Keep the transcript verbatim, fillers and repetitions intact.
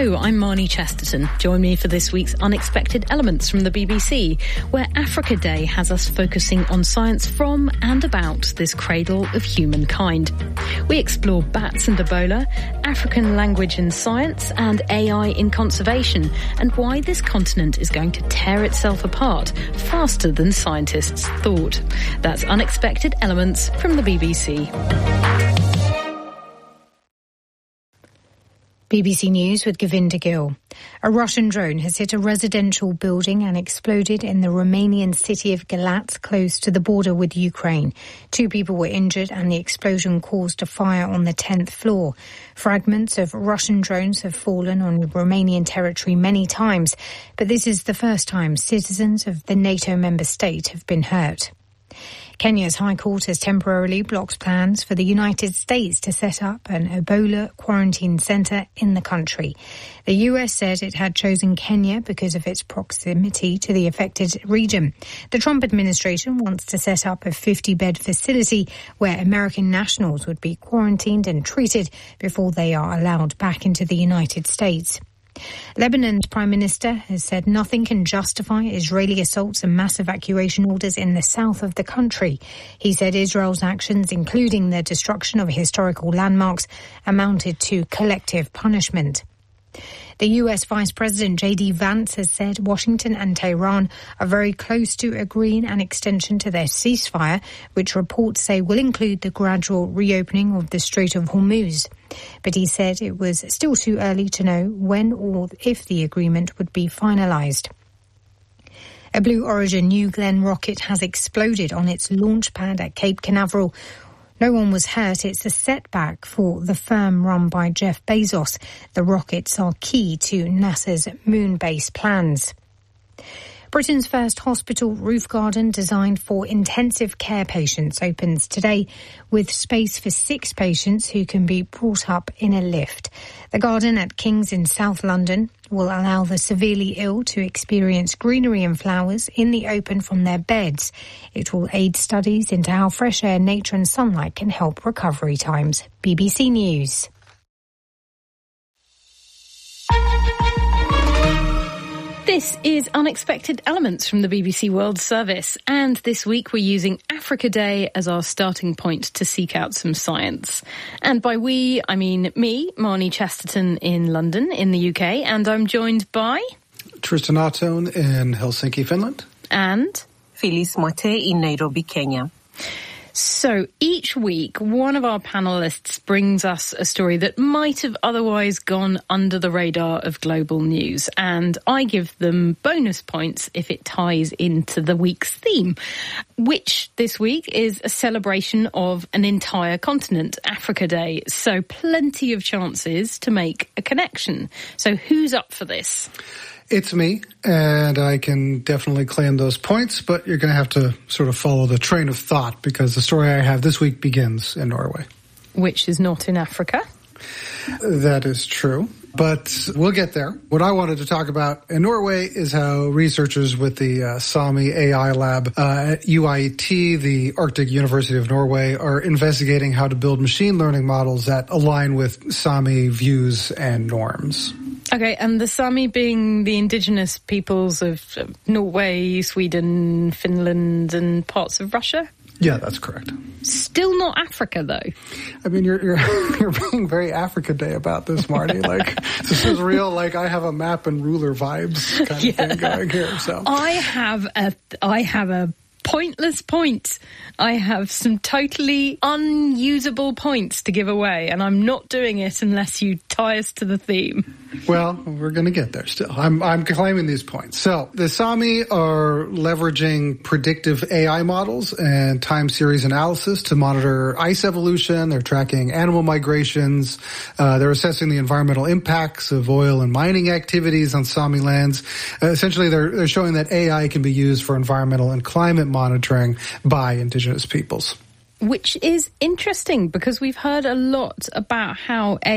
Hello, I'm Marnie Chesterton. Join me for this week's Unexpected Elements from the B B C, where Africa Day has us focusing on science from and about this cradle of humankind. We explore bats and Ebola, African language and science, and A I in conservation, and why this continent is going to tear itself apart faster than scientists thought. That's Unexpected Elements from the B B C. B B C News with Govinda Gill. A Russian drone has hit a residential building and exploded in the Romanian city of Galați, close to the border with Ukraine. Two people were injured and the explosion caused a fire on the tenth floor. Fragments of Russian drones have fallen on Romanian territory many times, but this is the first time citizens of the NATO member state have been hurt. Kenya's High Court has temporarily blocked plans for the United States to set up an Ebola quarantine centre in the country. The U S said it had chosen Kenya because of its proximity to the affected region. The Trump administration wants to set up a fifty-bed facility where American nationals would be quarantined and treated before they are allowed back into the United States. Lebanon's Prime Minister has said nothing can justify Israeli assaults and mass evacuation orders in the south of the country. He said Israel's actions, including the destruction of historical landmarks, amounted to collective punishment. The U S Vice President J D Vance has said Washington and Tehran are very close to agreeing an extension to their ceasefire, which reports say will include the gradual reopening of the Strait of Hormuz. But he said it was still too early to know when or if the agreement would be finalised. A Blue Origin New Glenn rocket has exploded on its launch pad at Cape Canaveral. No one was hurt. It's a setback for the firm run by Jeff Bezos. The rockets are key to NASA's moon base plans. Britain's first hospital roof garden designed for intensive care patients opens today with space for six patients who can be brought up in a lift. The garden at King's in South London will allow the severely ill to experience greenery and flowers in the open from their beds. It will aid studies into how fresh air, nature and sunlight can help recovery times. B B C News. This is Unexpected Elements from the B B C World Service, and this week we're using Africa Day as our starting point to seek out some science. And by we, I mean me, Marnie Chesterton in London in the U K, and I'm joined by... Tristan Atone in Helsinki, Finland. And... Phyllis Moite in Nairobi, Kenya. So each week, one of our panellists brings us a story that might have otherwise gone under the radar of global news, and I give them bonus points if it ties into the week's theme, which this week is a celebration of an entire continent, Africa Day. So plenty of chances to make a connection. So who's up for this? It's me, and I can definitely claim those points, but you're going to have to sort of follow the train of thought because the story I have this week begins in Norway. Which is not in Africa. That is true, but we'll get there. What I wanted to talk about in Norway is how researchers with the uh, Sami A I lab uh, at U I T, the Arctic University of Norway, are investigating how to build machine learning models that align with Sami views and norms. Okay, and the Sami being the indigenous peoples of Norway, Sweden, Finland and parts of Russia? Yeah, that's correct. Still not Africa, though. I mean, you're you're, you're being very Africa Day about this, Marty. Like, this is real, like, I have a map and ruler vibes kind of yeah. thing going here. So I have a, I have a pointless point. I have some totally unusable points to give away, and I'm not doing it unless you tie us to the theme. Well, we're going to get there still. I'm, I'm claiming these points. So the Sami are leveraging predictive A I models and time series analysis to monitor ice evolution. They're tracking animal migrations. Uh, they're assessing the environmental impacts of oil and mining activities on Sami lands. Uh, essentially, they're, they're showing that A I can be used for environmental and climate monitoring by indigenous peoples. Which is interesting because we've heard a lot about how